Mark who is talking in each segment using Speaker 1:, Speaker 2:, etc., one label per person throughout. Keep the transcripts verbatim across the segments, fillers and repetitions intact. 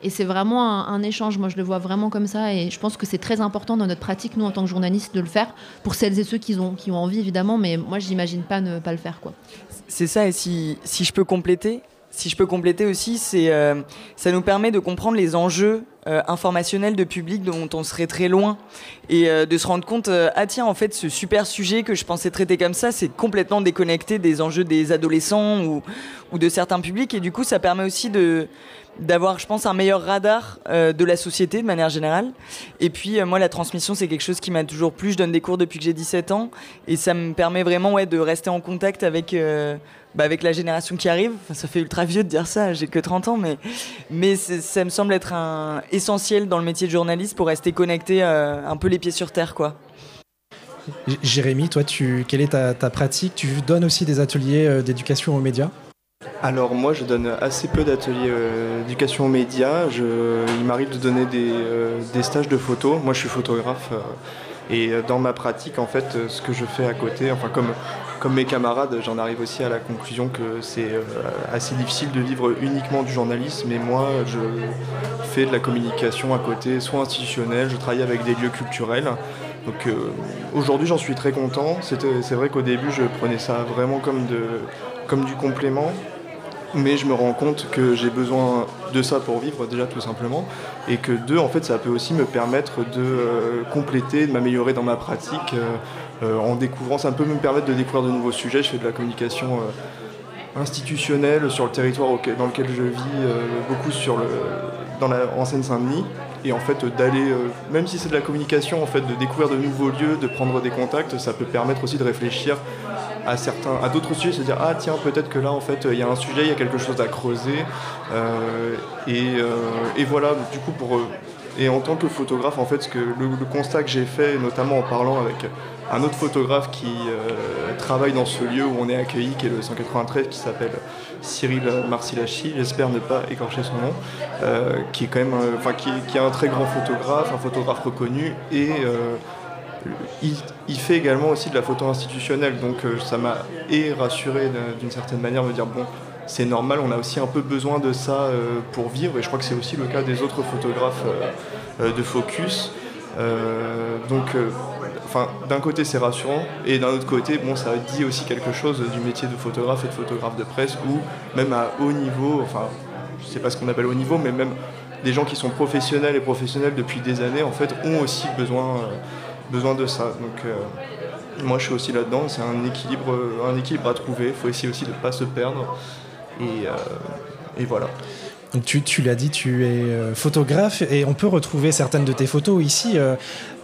Speaker 1: Et c'est vraiment un, un échange. Moi, je le vois vraiment comme ça. Et je pense que c'est très important dans notre pratique, nous, en tant que journalistes, de le faire. Pour celles et ceux qui ont, qui ont envie, évidemment. Mais moi, j'imagine pas ne pas le faire, quoi.
Speaker 2: C'est ça, et si, si je peux compléter, si je peux compléter aussi, c'est, euh, ça nous permet de comprendre les enjeux euh, informationnels de public dont on serait très loin, et euh, de se rendre compte, euh, ah tiens, en fait, ce super sujet que je pensais traiter comme ça, c'est complètement déconnecté des enjeux des adolescents ou, ou de certains publics, et du coup, ça permet aussi de... d'avoir, je pense, un meilleur radar euh, de la société de manière générale. Et puis, euh, moi, la transmission, c'est quelque chose qui m'a toujours plu. Je donne des cours depuis que j'ai dix-sept ans. Et ça me permet vraiment ouais, de rester en contact avec, euh, bah, avec la génération qui arrive. Enfin, ça fait ultra vieux de dire ça, j'ai que trente ans. Mais, mais ça me semble être un, essentiel dans le métier de journaliste pour rester connecté euh, un peu les pieds sur terre, quoi.
Speaker 3: Jérémy, toi, tu, quelle est ta, ta pratique ? Tu donnes aussi des ateliers euh, d'éducation aux médias ?
Speaker 4: Alors moi je donne assez peu d'ateliers euh, d'éducation aux médias. Je, il m'arrive de donner des, euh, des stages de photo. Moi je suis photographe euh, et dans ma pratique en fait euh, ce que je fais à côté, enfin comme, comme mes camarades, j'en arrive aussi à la conclusion que c'est euh, assez difficile de vivre uniquement du journalisme. Et moi je fais de la communication à côté, soit institutionnelle, je travaille avec des lieux culturels. Donc euh, aujourd'hui j'en suis très content. C'était, c'est vrai qu'au début je prenais ça vraiment comme, de, comme du complément. Mais je me rends compte que j'ai besoin de ça pour vivre déjà tout simplement, et que deux, en fait, ça peut aussi me permettre de euh, compléter, de m'améliorer dans ma pratique euh, euh, en découvrant. Ça peut me permettre de découvrir de nouveaux sujets. Je fais de la communication euh, institutionnelle sur le territoire auquel, dans lequel je vis, euh, beaucoup sur le, dans la, en Seine-Saint-Denis, et en fait d'aller, euh, même si c'est de la communication, en fait, de découvrir de nouveaux lieux, de prendre des contacts, ça peut permettre aussi de réfléchir à certains, à d'autres sujets, se dire ah tiens peut-être que là en fait il y a un sujet, il y a quelque chose à creuser euh, et, euh, et voilà du coup pour euh, et en tant que photographe en fait ce que le, le constat que j'ai fait notamment en parlant avec un autre photographe qui euh, travaille dans ce lieu où on est accueilli, qui est le cent quatre-vingt-treize, qui s'appelle Cyril Marcilachi, j'espère ne pas écorcher son nom, euh, qui est quand même enfin euh, qui, qui est un très grand photographe, un photographe reconnu, et euh, Il, il fait également aussi de la photo institutionnelle, donc euh, ça m'a et rassuré d'une certaine manière, me dire bon, c'est normal, on a aussi un peu besoin de ça euh, pour vivre, et je crois que c'est aussi le cas des autres photographes euh, euh, de Focus. Euh, donc, euh, enfin, d'un côté c'est rassurant, et d'un autre côté, bon, ça dit aussi quelque chose du métier de photographe et de photographe de presse, où même à haut niveau, enfin, je sais pas ce qu'on appelle haut niveau, mais même des gens qui sont professionnels et professionnels depuis des années, en fait, ont aussi besoin. Euh, besoin de ça, donc euh, moi je suis aussi là-dedans, c'est un équilibre, un équilibre à trouver, il faut essayer aussi de ne pas se perdre, et, euh, et voilà.
Speaker 3: Donc tu, tu l'as dit, tu es euh, photographe, et on peut retrouver certaines de tes photos ici euh,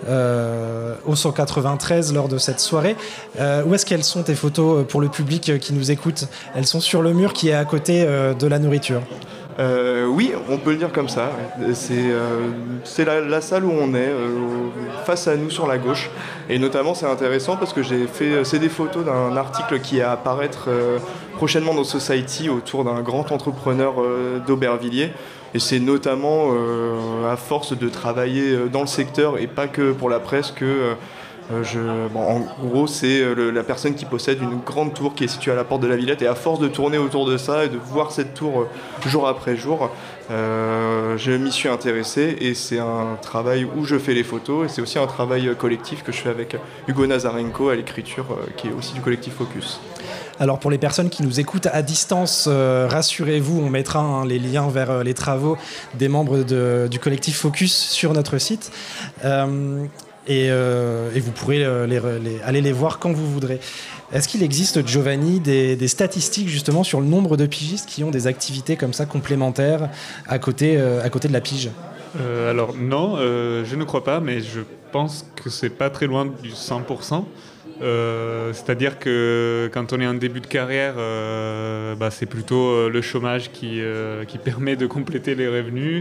Speaker 3: euh, au cent quatre-vingt-treize lors de cette soirée. Euh, où est-ce qu'elles sont tes photos pour le public qui nous écoute ? Elles sont sur le mur qui est à côté euh, de la nourriture.
Speaker 4: Euh, oui, on peut le dire comme ça. C'est, euh, c'est la, la salle où on est, euh, face à nous sur la gauche. Et notamment, c'est intéressant parce que j'ai fait, c'est des photos d'un article qui va apparaître euh, prochainement dans Society autour d'un grand entrepreneur euh, d'Aubervilliers. Et c'est notamment euh, à force de travailler dans le secteur, et pas que pour la presse, que... Euh, Euh, je, bon, en gros, c'est le, la personne qui possède une grande tour qui est située à la porte de la Villette, et à force de tourner autour de ça et de voir cette tour euh, jour après jour, euh, je m'y suis intéressé, et c'est un travail où je fais les photos, et c'est aussi un travail collectif que je fais avec Hugo Nazarenko à l'écriture, euh, qui est aussi du collectif Focus.
Speaker 3: Alors pour les personnes qui nous écoutent à distance, euh, rassurez-vous, on mettra hein, les liens vers euh, les travaux des membres de, du collectif Focus sur notre site. Euh, Et, euh, et vous pourrez euh, les, les, aller les voir quand vous voudrez. Est-ce qu'il existe, Giovanni, des, des statistiques justement sur le nombre de pigistes qui ont des activités comme ça complémentaires à côté, euh, à côté de la pige ?
Speaker 5: euh, Alors non, euh, je ne crois pas, mais je pense que c'est pas très loin du cent pour cent. Euh, c'est-à-dire que quand on est en début de carrière, euh, bah, c'est plutôt le chômage qui, euh, qui permet de compléter les revenus.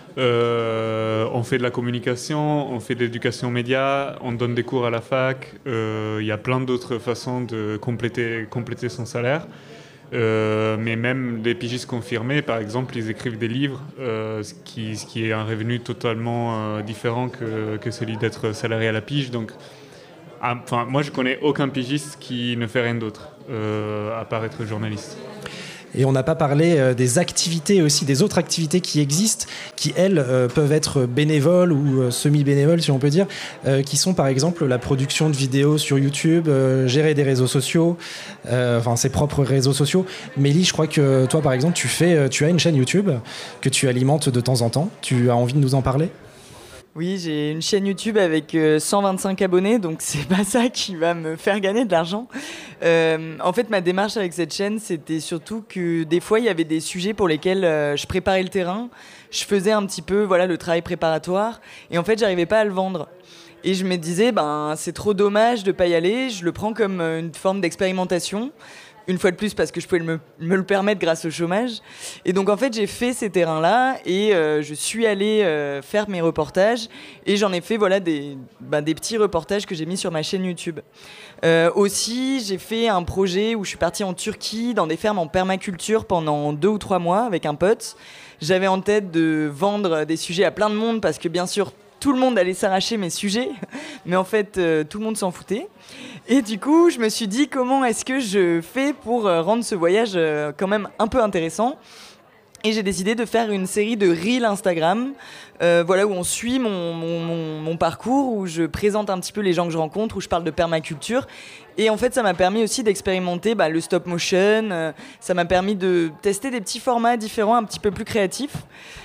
Speaker 5: Euh, on fait de la communication, on fait de l'éducation média, on donne des cours à la fac. Il euh, y a plein d'autres façons de compléter, compléter son salaire. Euh, mais même les pigistes confirmés, par exemple, ils écrivent des livres, euh, ce, qui, ce qui est un revenu totalement euh, différent que, que celui d'être salarié à la pige. Donc, enfin, moi, je connais aucun pigiste qui ne fait rien d'autre, euh, à part être journaliste.
Speaker 3: Et on n'a pas parlé euh, des activités aussi, des autres activités qui existent, qui elles euh, peuvent être bénévoles ou euh, semi-bénévoles si on peut dire, euh, qui sont par exemple la production de vidéos sur YouTube, euh, gérer des réseaux sociaux, euh, enfin ses propres réseaux sociaux. Mélie, je crois que toi par exemple tu fais, tu as une chaîne YouTube que tu alimentes de temps en temps. Tu as envie de nous en parler ?
Speaker 2: Oui, j'ai une chaîne YouTube avec euh, cent vingt-cinq abonnés, donc c'est pas ça qui va me faire gagner de l'argent. Euh, en fait, ma démarche avec cette chaîne, c'était surtout que des fois, il y avait des sujets pour lesquels euh, je préparais le terrain, je faisais un petit peu voilà, le travail préparatoire, et en fait, j'arrivais pas à le vendre. Et je me disais, ben, c'est trop dommage de pas y aller, je le prends comme une forme d'expérimentation. Une fois de plus parce que je pouvais me, me le permettre grâce au chômage. Et donc en fait j'ai fait ces terrains-là et euh, je suis allée euh, faire mes reportages et j'en ai fait voilà, des, bah, des petits reportages que j'ai mis sur ma chaîne YouTube. Euh, aussi j'ai fait un projet où je suis partie en Turquie dans des fermes en permaculture pendant deux ou trois mois avec un pote. J'avais en tête de vendre des sujets à plein de monde parce que bien sûr tout le monde allait s'arracher mes sujets, mais en fait euh, tout le monde s'en foutait. Et du coup, je me suis dit comment est-ce que je fais pour rendre ce voyage quand même un peu intéressant. Et j'ai décidé de faire une série de reels Instagram, euh, voilà, où on suit mon, mon, mon, mon parcours, où je présente un petit peu les gens que je rencontre, où je parle de permaculture. Et en fait, ça m'a permis aussi d'expérimenter bah, le stop motion, euh, ça m'a permis de tester des petits formats différents, un petit peu plus créatifs.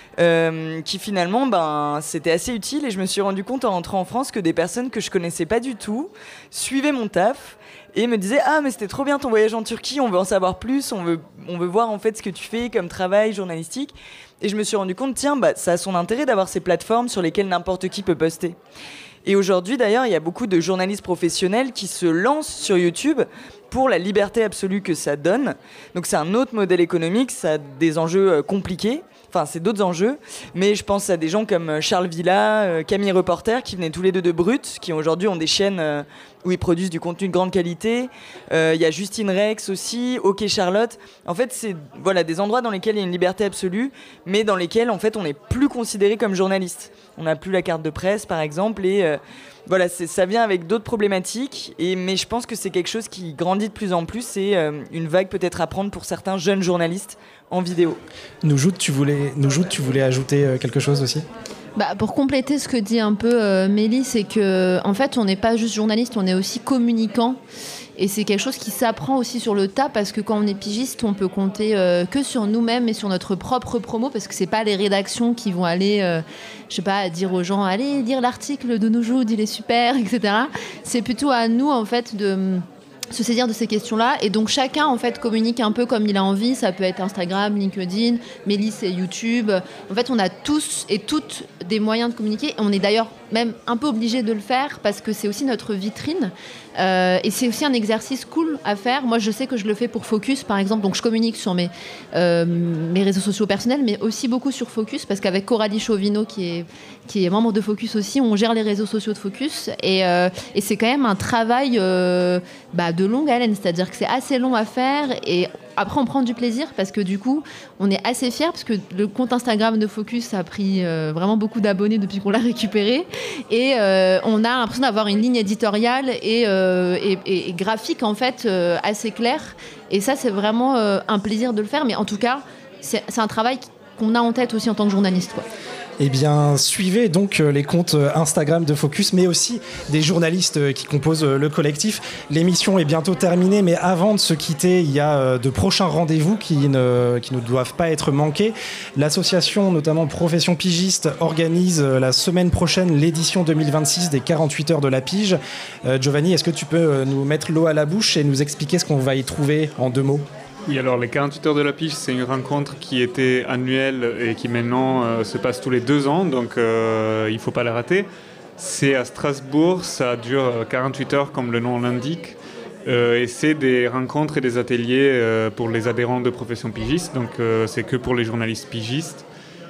Speaker 2: Euh, qui finalement, ben, c'était assez utile et je me suis rendu compte en rentrant en France que des personnes que je connaissais pas du tout suivaient mon taf et me disaient « Ah, mais c'était trop bien ton voyage en Turquie, on veut en savoir plus, on veut, on veut voir en fait ce que tu fais comme travail journalistique. » Et je me suis rendu compte, tiens, bah, ça a son intérêt d'avoir ces plateformes sur lesquelles n'importe qui peut poster. Et aujourd'hui, d'ailleurs, il y a beaucoup de journalistes professionnels qui se lancent sur YouTube pour la liberté absolue que ça donne. Donc c'est un autre modèle économique, ça a des enjeux compliqués. Enfin, c'est d'autres enjeux, mais je pense à des gens comme Charles Villa, Camille Reporter, qui venaient tous les deux de Brut, qui aujourd'hui ont des chaînes où ils produisent du contenu de grande qualité. Il euh, y a Justine Rex aussi, OK Charlotte. En fait, c'est voilà, des endroits dans lesquels il y a une liberté absolue, mais dans lesquels en fait, on n'est plus considéré comme journaliste. On n'a plus la carte de presse, par exemple, et euh, voilà, c'est, ça vient avec d'autres problématiques, et, mais je pense que c'est quelque chose qui grandit de plus en plus, c'est euh, une vague peut-être à prendre pour certains jeunes journalistes en vidéo.
Speaker 3: Noujoud, tu voulais, Noujoud, tu voulais ajouter quelque chose aussi ?
Speaker 1: Bah, pour compléter ce que dit un peu euh, Mélie, c'est que en fait, on n'est pas juste journaliste, on est aussi communicant. Et c'est quelque chose qui s'apprend aussi sur le tas parce que quand on est pigiste, on peut compter euh, que sur nous-mêmes et sur notre propre promo parce que c'est pas les rédactions qui vont aller, euh, je sais pas, dire aux gens allez lire l'article de Noujoud, il est super, et cetera. C'est plutôt à nous en fait de se saisir de ces questions-là et donc chacun en fait communique un peu comme il a envie. Ça peut être Instagram, LinkedIn, Mélie c'est YouTube. En fait, on a tous et toutes des moyens de communiquer. On est d'ailleurs même un peu obligé de le faire parce que c'est aussi notre vitrine. Euh, et c'est aussi un exercice cool à faire. Moi, je sais que je le fais pour Focus, par exemple. Donc, je communique sur mes, euh, mes réseaux sociaux personnels, mais aussi beaucoup sur Focus, parce qu'avec Coralie Chauvineau, qui est, qui est membre de Focus aussi, on gère les réseaux sociaux de Focus. Et, euh, et c'est quand même un travail euh, bah, de longue haleine, c'est-à-dire que c'est assez long à faire. Et après, on prend du plaisir, parce que du coup, on est assez fiers, parce que le compte Instagram de Focus a pris euh, vraiment beaucoup d'abonnés depuis qu'on l'a récupéré. Et euh, on a l'impression d'avoir une ligne éditoriale et... Euh, Et, et, et graphique en fait euh, assez clair et ça c'est vraiment euh, un plaisir de le faire mais en tout cas c'est, c'est un travail qu'on a en tête aussi en tant que journaliste quoi.
Speaker 3: Eh bien, suivez donc les comptes Instagram de Focus, mais aussi des journalistes qui composent le collectif. L'émission est bientôt terminée, mais avant de se quitter, il y a de prochains rendez-vous qui ne, qui ne doivent pas être manqués. L'association, notamment Profession Pigiste, organise la semaine prochaine l'édition deux mille vingt-six des quarante-huit heures de la pige. Euh, Giovanni, est-ce que tu peux nous mettre l'eau à la bouche et nous expliquer ce qu'on va y trouver en deux mots ?
Speaker 5: Oui, alors les quarante-huit heures de la pige, c'est une rencontre qui était annuelle et qui maintenant euh, se passe tous les deux ans, donc euh, il ne faut pas la rater. C'est à Strasbourg, ça dure quarante-huit heures comme le nom l'indique, euh, et c'est des rencontres et des ateliers euh, pour les adhérents de Profession Pigiste, donc euh, c'est que pour les journalistes pigistes.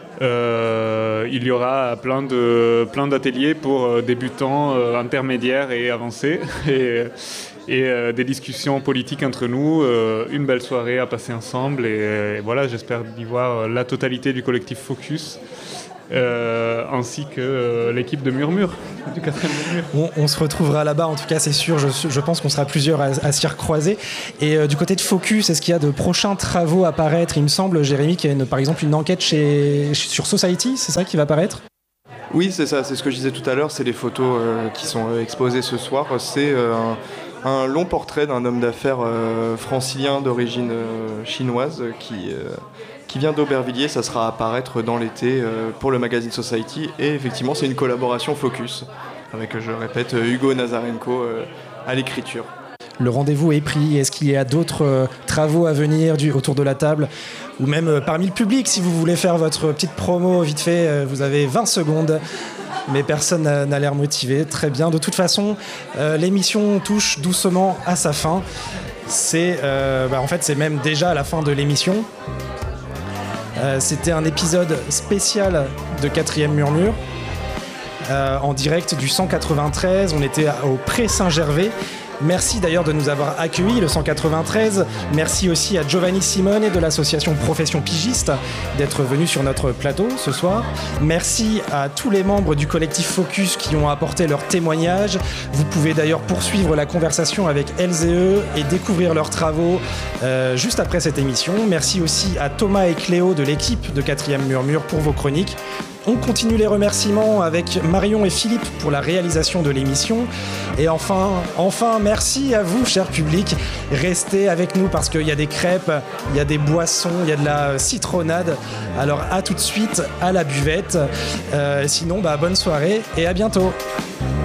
Speaker 5: Euh, il y aura plein, de, plein d'ateliers pour euh, débutants, euh, intermédiaires et avancés. et, et euh, des discussions politiques entre nous, euh, une belle soirée à passer ensemble et, et voilà, j'espère y voir la totalité du collectif Focus euh, ainsi que euh, l'équipe de Murmure, du quatrième Murmure.
Speaker 3: On, on se retrouvera là-bas, en tout cas c'est sûr, je, je pense qu'on sera plusieurs à, à s'y recroiser. Et euh, du côté de Focus, est-ce qu'il y a de prochains travaux à paraître? Il me semble, Jérémy, qu'il y a une, par exemple une enquête chez, sur Society, c'est ça qui va paraître?
Speaker 4: Oui, c'est ça, c'est ce que je disais tout à l'heure, c'est les photos euh, qui sont euh, exposées ce soir. C'est euh, un, un long portrait d'un homme d'affaires euh, francilien d'origine euh, chinoise qui, euh, qui vient d'Aubervilliers. Ça sera à apparaître dans l'été euh, pour le magazine Society. Et effectivement, c'est une collaboration Focus avec, je répète, Hugo Nazarenko euh, à l'écriture.
Speaker 3: Le rendez-vous est pris. Est-ce qu'il y a d'autres euh, travaux à venir du, autour de la table? Ou même euh, parmi le public, si vous voulez faire votre petite promo vite fait, euh, vous avez vingt secondes. Mais personne n'a, n'a l'air motivé. Très bien. De toute façon, euh, l'émission touche doucement à sa fin. C'est, euh, bah, en fait, c'est même déjà à la fin de l'émission. Euh, c'était un épisode spécial de Quatrième Murmure. Euh, en direct du cent quatre-vingt-treize. On était au Pré Saint-Gervais. Merci d'ailleurs de nous avoir accueillis, le cent quatre-vingt-treize. Merci aussi à Giovanni Simone de l'association Profession Pigiste d'être venu sur notre plateau ce soir. Merci à tous les membres du collectif Focus qui ont apporté leur témoignage. Vous pouvez d'ailleurs poursuivre la conversation avec elles et eux et découvrir leurs travaux euh, juste après cette émission. Merci aussi à Thomas et Cléo de l'équipe de Quatrième Murmure pour vos chroniques. On continue les remerciements avec Marion et Philippe pour la réalisation de l'émission. Et enfin, enfin, merci à vous, cher public. Restez avec nous parce qu'il y a des crêpes, il y a des boissons, il y a de la citronnade. Alors à tout de suite à la buvette. Euh, sinon, bah, bonne soirée et à bientôt.